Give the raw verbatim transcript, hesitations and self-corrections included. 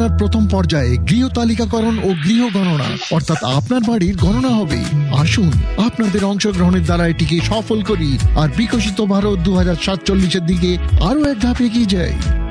গণনার প্রথম পর্যায়ে গৃহ তালিকাকরণ ও গৃহ গণনা অর্থাৎ আপনার বাড়ির গণনা হবে। আসুন আপনাদের অংশগ্রহণের দ্বারা এটিকে সফল করি আর বিকশিত ভারত দু হাজার সাতচল্লিশের দিকে আরো এক ধাপ এগিয়ে যাই।